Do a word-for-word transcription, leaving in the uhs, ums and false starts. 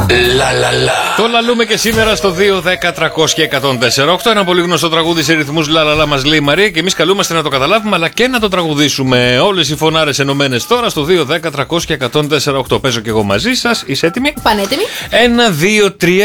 Λα, λα, λα. Το λαλούμε και σήμερα στο δύο δέκα τριακόσια εκατόν τέσσερα οκτώ. Ένα πολύ γνωστό τραγούδι σε ρυθμούς λαλαλά μας λέει η Μαρία και εμείς καλούμαστε να το καταλάβουμε αλλά και να το τραγουδήσουμε. Όλες οι φωνάρες ενωμένες τώρα στο δύο δέκα τριακόσια εκατόν τέσσερα οκτώ. Παίζω και εγώ μαζί σας. Είσαι έτοιμη? Πανέτοιμη. Ένα, δύο, τρία